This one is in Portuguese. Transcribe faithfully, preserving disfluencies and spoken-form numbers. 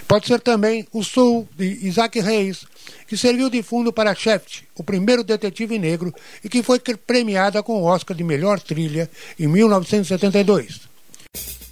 Pode ser também O Sul, de Isaac Hayes, que serviu de fundo para Shaft, o primeiro detetive negro, e que foi premiada com o Oscar de melhor trilha em mil novecentos e setenta e dois.